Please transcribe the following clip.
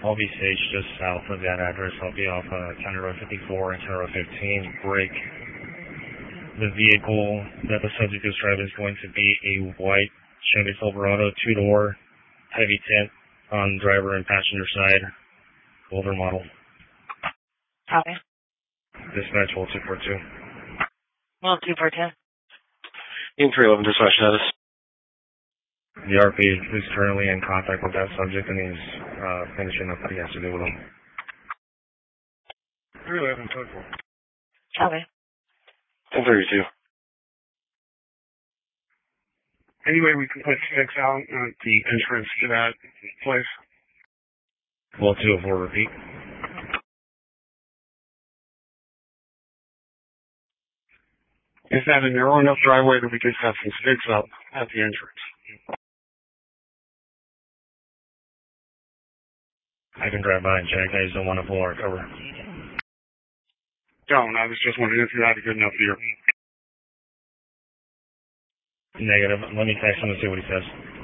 I'll be staged just south of that address. I'll be off County Road 54 and County Road 15. Break. The vehicle that the subject is driving is going to be a white Chevy Silverado, 2-door, heavy tint on driver and passenger side, older model. Copy. Dispatch, hold 242. Well, 242. In 311, dispatch status. The RP is currently in contact with that subject and he's finishing up what he has to do with him. 311, total. Copy. 1032. Any way we can put sticks out at the entrance to that place? Well, 204, repeat. Is that a narrow enough driveway that we just have some sticks up at the entrance? I can drive by and check. I just don't want to pull our cover. Don't. I was just wondering if you had a good enough view. Negative. Let me text him and see what he says.